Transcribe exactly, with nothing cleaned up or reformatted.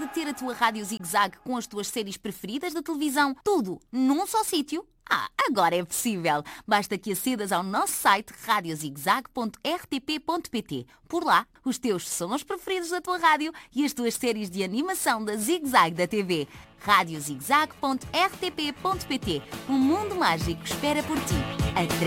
ter a tua Rádio Zig-Zag com as tuas séries preferidas da televisão? Tudo num só sítio? Ah, agora é possível. Basta que acedas ao nosso site rádio zigzag ponto r t p ponto p t. Por lá, os teus sons preferidos da tua rádio e as tuas séries de animação da Zig-Zag da T V. rádio zigzag ponto r t p ponto p t. Um mundo mágico espera por ti. Até